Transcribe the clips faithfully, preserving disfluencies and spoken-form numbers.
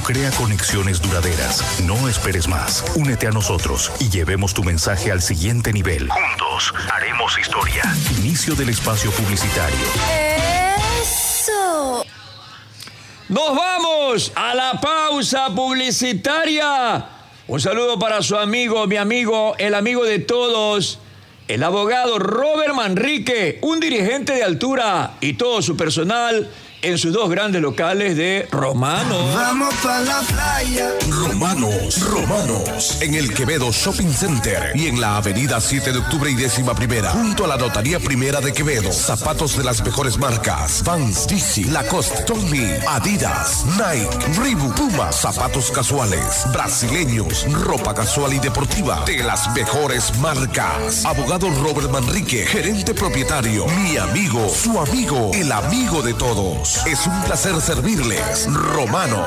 crea conexiones duraderas. No esperes más. Únete a nosotros y llevemos tu mensaje al siguiente nivel. Juntos haremos historia. Inicio del espacio publicitario. ¡Eso! Nos vamos a la pausa publicitaria. Un saludo para su amigo, mi amigo, el amigo de todos, el abogado Robert Manrique, un dirigente de altura, y todo su personal en sus dos grandes locales de Romanos. Vamos para la playa. Romanos, Romanos, en el Quevedo Shopping Center y en la avenida siete de octubre y décima primera, junto a la Notaría Primera de Quevedo. Zapatos de las mejores marcas: Vans, D C, Lacoste, Tommy, Adidas, Nike, Reebok, Puma, zapatos casuales, brasileños, ropa casual y deportiva de las mejores marcas. Abogado Robert Manrique, gerente propietario, mi amigo, su amigo, el amigo de todos. Es un placer servirles. Romanos.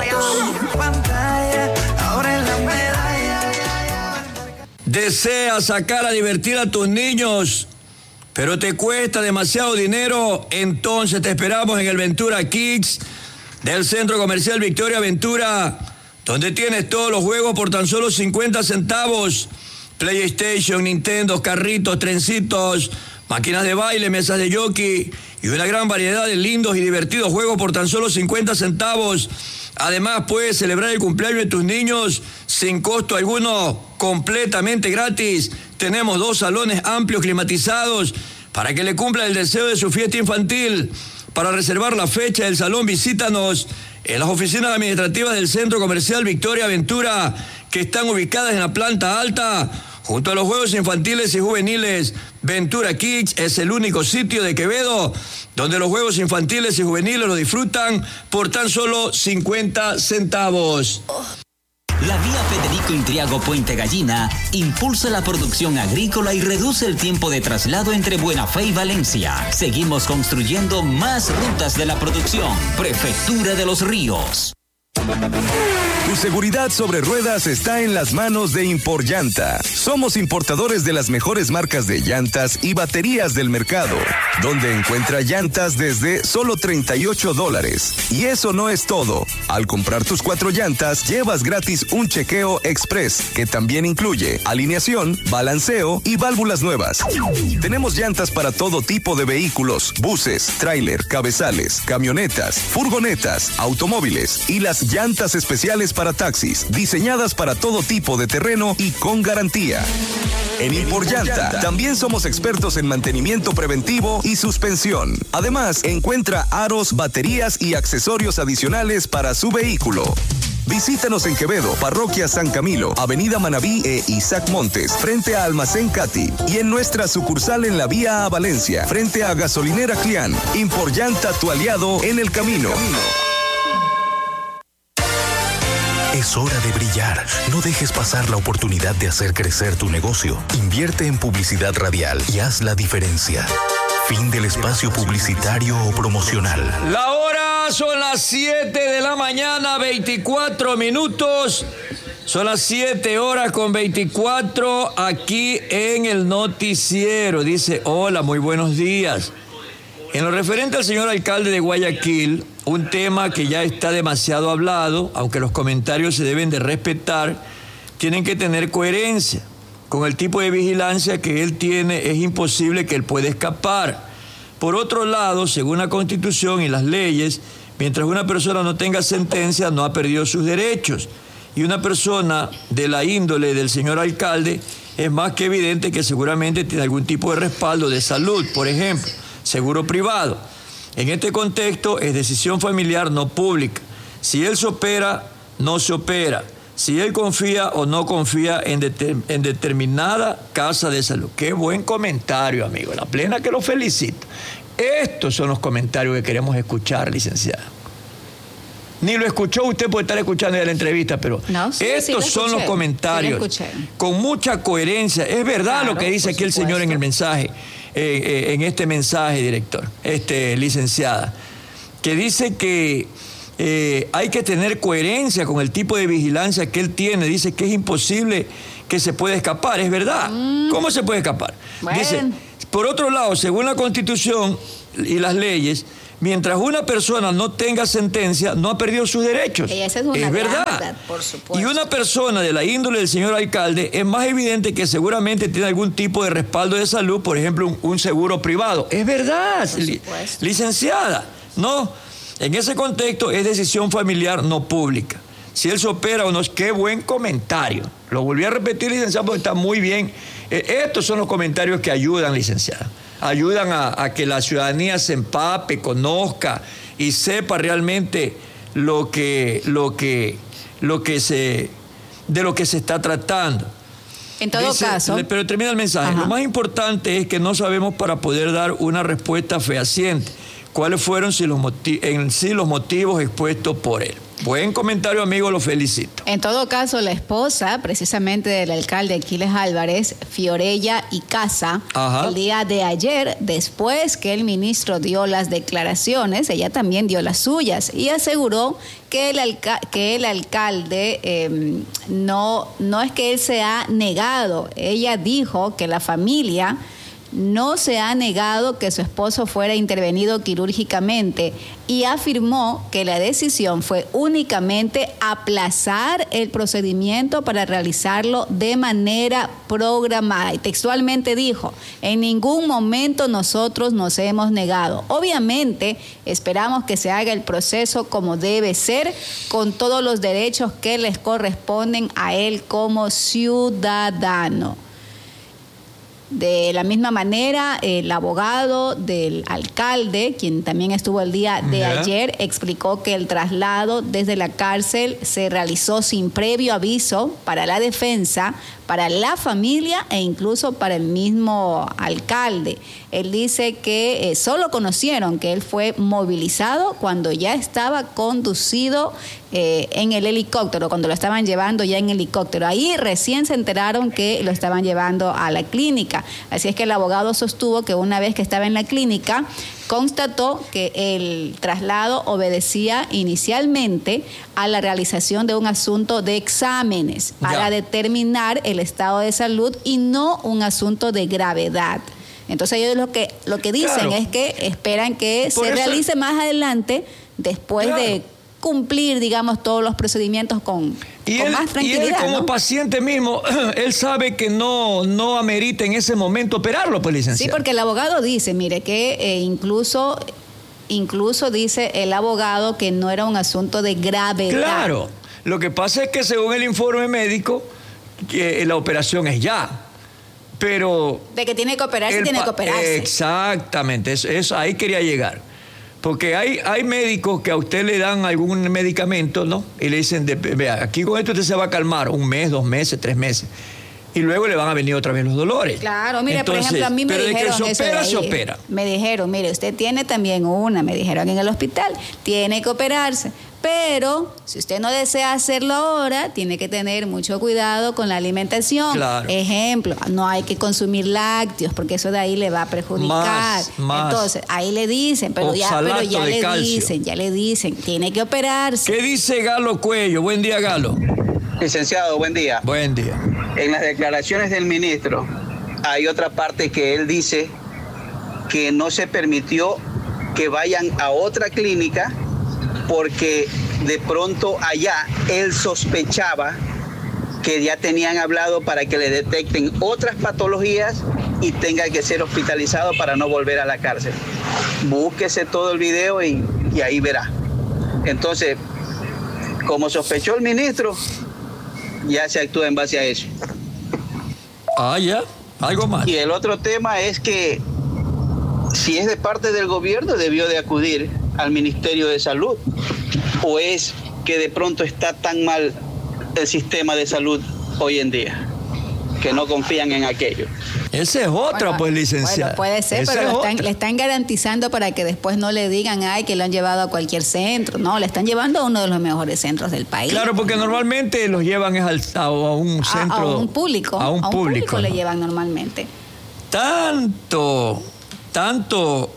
¿Deseas sacar a divertir a tus niños, pero te cuesta demasiado dinero? Entonces te esperamos en el Ventura Kids del Centro Comercial Victoria Ventura, donde tienes todos los juegos por tan solo cincuenta centavos. PlayStation, Nintendo, carritos, trencitos, máquinas de baile, mesas de jockey y una gran variedad de lindos y divertidos juegos por tan solo cincuenta centavos. Además, puedes celebrar el cumpleaños de tus niños sin costo alguno, completamente gratis. Tenemos dos salones amplios climatizados para que le cumpla el deseo de su fiesta infantil. Para reservar la fecha del salón, visítanos en las oficinas administrativas del Centro Comercial Victoria Ventura, que están ubicadas en la planta alta, junto a los juegos infantiles y juveniles. Ventura Kids es el único sitio de Quevedo donde los juegos infantiles y juveniles lo disfrutan por tan solo cincuenta centavos. La vía Federico Intriago Puente Gallina impulsa la producción agrícola y reduce el tiempo de traslado entre Buena Fe y Valencia. Seguimos construyendo más rutas de la producción. Prefectura de los Ríos. Tu seguridad sobre ruedas está en las manos de Imporllanta. Somos importadores de las mejores marcas de llantas y baterías del mercado, donde encuentra llantas desde solo treinta y ocho dólares. Y eso no es todo. Al comprar tus cuatro llantas, llevas gratis un chequeo express, que también incluye alineación, balanceo y válvulas nuevas. Tenemos llantas para todo tipo de vehículos: buses, tráiler, cabezales, camionetas, furgonetas, automóviles y las llantas especiales para taxis, diseñadas para todo tipo de terreno y con garantía. En Imporllanta también somos expertos en mantenimiento preventivo y suspensión. Además, encuentra aros, baterías y accesorios adicionales para su vehículo. Visítanos en Quevedo, Parroquia San Camilo, Avenida Manabí e Isaac Montes, frente a Almacén Cati, y en nuestra sucursal en la vía a Valencia, frente a Gasolinera Clián. Imporllanta, tu aliado en el camino. Es hora de brillar. No dejes pasar la oportunidad de hacer crecer tu negocio. Invierte en publicidad radial y haz la diferencia. Fin del espacio publicitario o promocional. La hora son las siete de la mañana, veinticuatro minutos. Son las siete horas con veinticuatro aquí en el noticiero. Dice: hola, muy buenos días. En lo referente al señor alcalde de Guayaquil, un tema que ya está demasiado hablado, aunque los comentarios se deben de respetar, tienen que tener coherencia. Con el tipo de vigilancia que él tiene, es imposible que él pueda escapar. Por otro lado, según la Constitución y las leyes, mientras una persona no tenga sentencia, no ha perdido sus derechos. Y una persona de la índole del señor alcalde, es más que evidente que seguramente tiene algún tipo de respaldo de salud, por ejemplo, seguro privado. En este contexto es decisión familiar, no pública. Si él se opera, no se opera. Si él confía o no confía en, deter, en determinada casa de salud. Qué buen comentario, amigo. La plena que lo felicito. Estos son los comentarios que queremos escuchar, licenciada. Ni lo escuchó usted, puede estar escuchando ya la entrevista, pero no, sí, estos sí son los comentarios sí con mucha coherencia. Es verdad, claro, lo que dice aquí el señor en el mensaje, eh, eh, en este mensaje, director, este licenciada, que dice que eh, hay que tener coherencia con el tipo de vigilancia que él tiene. Dice que es imposible que se pueda escapar. Es verdad. Mm. ¿Cómo se puede escapar? Bueno. Dice, por otro lado, según la Constitución y las leyes, Mientras una persona no tenga sentencia, no ha perdido sus derechos. Esa es una es verdad. verdad, por supuesto. Y una persona de la índole del señor alcalde es más evidente que seguramente tiene algún tipo de respaldo de salud, por ejemplo, un, un seguro privado. Es verdad, li, licenciada. No, en ese contexto es decisión familiar, no pública. Si él se opera o no, qué buen comentario. Lo volví a repetir, licenciado, porque está muy bien. Eh, estos son los comentarios que ayudan, licenciada. Ayudan a, a que la ciudadanía se empape, conozca y sepa realmente lo que, lo que, lo que se, de lo que se está tratando. En todo Dice, caso. Pero termina el mensaje. Ajá. Lo más importante es que no sabemos para poder dar una respuesta fehaciente cuáles fueron si los en sí los motivos expuestos por él. Buen comentario, amigo, lo felicito. En todo caso, la esposa, precisamente del alcalde Aquiles Álvarez, Fiorella Icaza, el día de ayer, después que el ministro dio las declaraciones, ella también dio las suyas y aseguró que el, alca que el alcalde eh, no, no es que él se ha negado. Ella dijo que la familia no se ha negado que su esposo fuera intervenido quirúrgicamente y afirmó que la decisión fue únicamente aplazar el procedimiento para realizarlo de manera programada. Y textualmente dijo, en ningún momento nosotros nos hemos negado. Obviamente esperamos que se haga el proceso como debe ser, con todos los derechos que les corresponden a él como ciudadano. De la misma manera, el abogado del alcalde, quien también estuvo el día de yeah. ayer, explicó que el traslado desde la cárcel se realizó sin previo aviso para la defensa, para la familia e incluso para el mismo alcalde. Él dice que eh, solo conocieron que él fue movilizado cuando ya estaba conducido eh, en el helicóptero, cuando lo estaban llevando ya en helicóptero. Ahí recién se enteraron que lo estaban llevando a la clínica. Así es que el abogado sostuvo que una vez que estaba en la clínica, constató que el traslado obedecía inicialmente a la realización de un asunto de exámenes para ya. determinar el estado de salud y no un asunto de gravedad. Entonces ellos lo que, lo que dicen claro. es que esperan que Por se eso... realice más adelante después claro. de cumplir, digamos, todos los procedimientos con, y con él, más tranquilidad. Y él como ¿no? paciente mismo, él sabe que no, no amerita en ese momento operarlo, pues, licenciado. Sí, porque el abogado dice, mire, que eh, incluso, incluso dice el abogado que no era un asunto de gravedad. Claro, lo que pasa es que según el informe médico, que la operación es ya. Pero... De que tiene que operarse, tiene que operarse. Exactamente, eso, eso ahí quería llegar. Porque hay, hay médicos que a usted le dan algún medicamento, ¿no? Y le dicen, de, vea, aquí con esto usted se va a calmar un mes, dos meses, tres meses. Y luego le van a venir otra vez los dolores. Claro, mire, Entonces, por ejemplo, a mí me pero dijeron de que se opera, eso se opera. Me dijeron, mire, usted tiene también una, me dijeron en el hospital, tiene que operarse. Pero si usted no desea hacerlo ahora, tiene que tener mucho cuidado con la alimentación. Claro. Ejemplo, no hay que consumir lácteos porque eso de ahí le va a perjudicar. Más, más. Entonces, ahí le dicen, pero ya, pero ya le calcio. dicen, ya le dicen, tiene que operarse. ¿Qué dice Galo Cuello? Buen día, Galo. Licenciado, buen día. Buen día. En las declaraciones del ministro hay otra parte que él dice que no se permitió que vayan a otra clínica porque de pronto allá él sospechaba que ya tenían hablado para que le detecten otras patologías y tenga que ser hospitalizado para no volver a la cárcel. Búsquese todo el video y, y ahí verá. Entonces, como sospechó el ministro, ya se actúa en base a eso. Ah, ya, algo más. Y el otro tema es que si es de parte del gobierno, debió de acudir al Ministerio de Salud, o es que de pronto está tan mal el sistema de salud hoy en día que no confían en aquello. Esa es otra, bueno, pues, licenciada. Bueno, puede ser, Esa pero es le están, otra. le están garantizando para que después no le digan, ay, que lo han llevado a cualquier centro. No, le están llevando a uno de los mejores centros del país. Claro, porque normalmente los llevan es al, a, a un centro. A, a un público. A un, a un público, público ¿no? le llevan normalmente. Tanto, tanto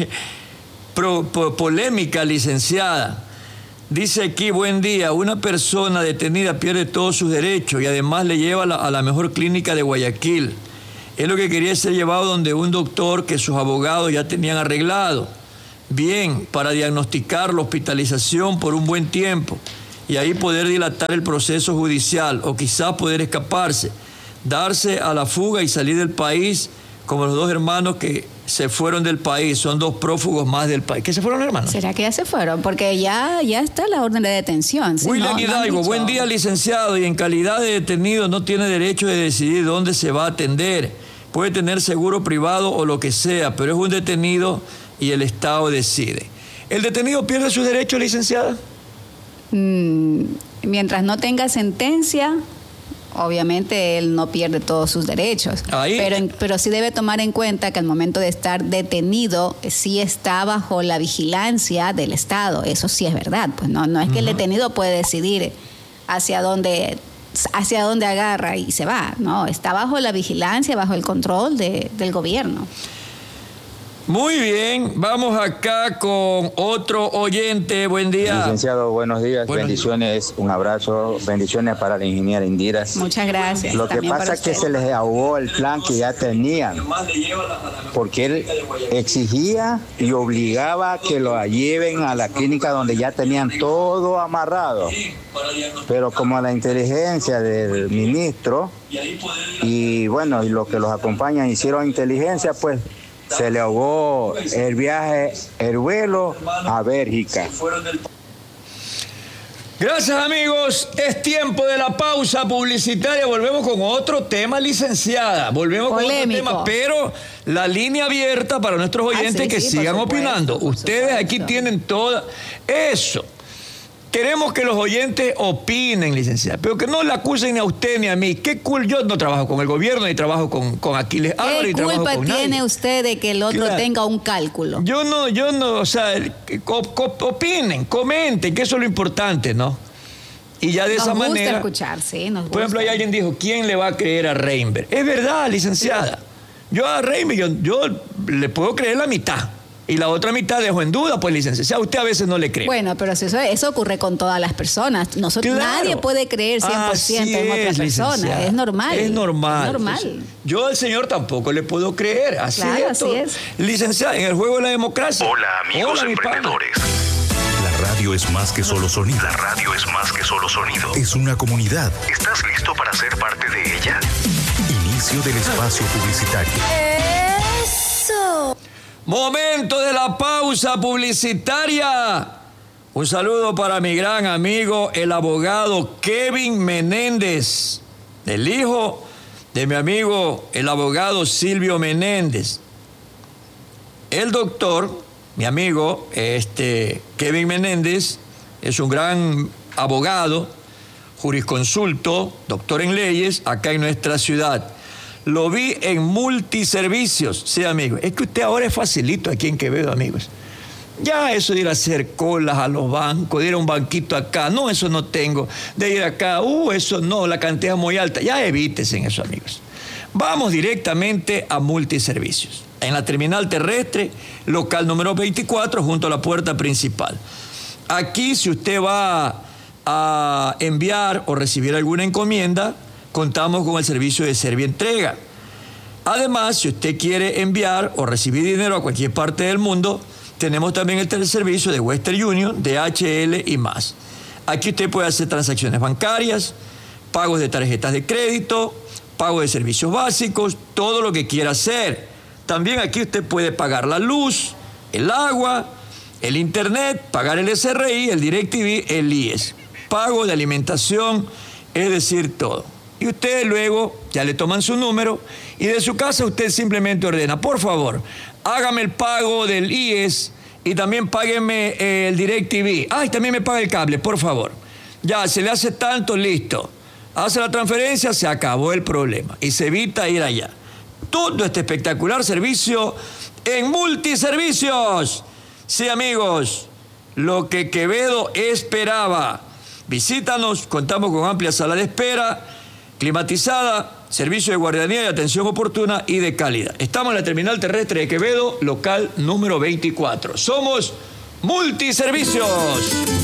pro, pro, polémica, licenciada. Dice aquí, buen día, una persona detenida pierde todos sus derechos y además le lleva a la, a la mejor clínica de Guayaquil. Es lo que quería ser llevado donde un doctor que sus abogados ya tenían arreglado. bien para diagnosticar la hospitalización por un buen tiempo y ahí poder dilatar el proceso judicial o quizás poder escaparse, darse a la fuga y salir del país como los dos hermanos que se fueron del país, son dos prófugos más del país. ¿Qué se fueron, hermanos? ¿Será que ya se fueron? Porque ya, ya está la orden de detención. ¿Sí? William no, Hidalgo, no buen día, licenciado, y en calidad de detenido no tiene derecho de decidir dónde se va a atender. Puede tener seguro privado o lo que sea, pero es un detenido y el Estado decide. ¿El detenido pierde sus derechos, licenciada? Mm, mientras no tenga sentencia, obviamente él no pierde todos sus derechos. Ahí. Pero, pero sí debe tomar en cuenta que al momento de estar detenido, sí está bajo la vigilancia del Estado. Eso sí es verdad. Pues no, no es que uh-huh. el detenido puede decidir hacia dónde, hacia dónde agarra y se va. No, está bajo la vigilancia, bajo el control de, del gobierno. Muy bien, vamos acá con otro oyente. Buen día. Licenciado, buenos días, buenos bendiciones, días. Un abrazo, bendiciones para la ingeniera Indira. Muchas gracias. Lo que pasa es que se les ahogó el plan que ya tenían, porque él exigía y obligaba a que lo lleven a la clínica donde ya tenían todo amarrado. Pero como la inteligencia del ministro y bueno, y los que los acompañan hicieron inteligencia, pues se le ahogó el viaje, el vuelo a Bélgica. Gracias, amigos. Es tiempo de la pausa publicitaria. Volvemos con otro tema, licenciada. Volvemos Polémico. con otro tema, pero la línea abierta para nuestros oyentes ah, sí, que sí, sigan opinando. Ustedes supuesto. Aquí tienen toda eso. Queremos que los oyentes opinen, licenciada, pero que no le acusen ni a usted ni a mí. ¿Qué cool? Yo no trabajo con el gobierno, ni trabajo con, con Aquiles Álvarez, ni trabajo con nadie. ¿Qué culpa tiene usted de que el otro claro. tenga un cálculo? Yo no, yo no, o sea, opinen, comenten, que eso es lo importante, ¿no? Y ya de nos esa gusta manera... escuchar, sí, nos gusta. Por ejemplo, ahí alguien dijo, ¿quién le va a creer a Reinberg? Es verdad, licenciada. Sí. Yo a Reinberg, yo, yo le puedo creer la mitad. Y la otra mitad dejo en duda, pues, licenciada, usted a veces no le cree. Bueno, pero eso, eso ocurre con todas las personas. Nosotros, claro. Nadie puede creer cien por ciento en otra persona. Es normal. Es normal. Es normal. Pues, yo al señor tampoco le puedo creer. Así, claro, es, así es. Licenciada, en el juego de la democracia. Hola, amigos Hola, emprendedores. La radio es más que solo sonido. La radio es más que solo sonido. Es una comunidad. ¿Estás listo para ser parte de ella? Inicio del espacio publicitario. Eso. Momento de la pausa publicitaria. Un saludo para mi gran amigo, el abogado Kevin Menéndez, el hijo de mi amigo, el abogado Silvio Menéndez. El doctor, mi amigo, este Kevin Menéndez, es un gran abogado, jurisconsulto, doctor en leyes, acá en nuestra ciudad. Lo vi en Multiservicios. Sí, amigo. Es que usted ahora es facilito aquí en Quevedo, amigos. Ya eso de ir a hacer colas a los bancos, de ir a un banquito acá, no, eso no tengo. De ir acá, uh, eso no, la cantidad es muy alta. Ya evítese en eso, amigos. Vamos directamente a Multiservicios. En la terminal terrestre, local número veinticuatro, junto a la puerta principal. Aquí, si usted va a enviar o recibir alguna encomienda, contamos con el servicio de Servientrega. Además, si usted quiere enviar o recibir dinero a cualquier parte del mundo, tenemos también el servicio de Western Union, D H L y más. Aquí usted puede hacer transacciones bancarias, pagos de tarjetas de crédito, pago de servicios básicos, todo lo que quiera hacer. También aquí usted puede pagar la luz, el agua, el internet, pagar el S R I, el DirecTV, el I E S. Pago de alimentación, es decir, todo. Y ustedes luego ya le toman su número y de su casa usted simplemente ordena, por favor, hágame el pago del I E S y también págueme eh, el DirecTV. Ay, también me paga el cable, por favor. Ya, se le hace tanto, listo. Hace la transferencia, se acabó el problema y se evita ir allá. Todo este espectacular servicio en Multiservicios. Sí, amigos, lo que Quevedo esperaba. Visítanos, contamos con amplia sala de espera, climatizada, servicio de guardianía y atención oportuna y de calidad. Estamos en la terminal terrestre de Quevedo, local número veinticuatro. Somos Multiservicios.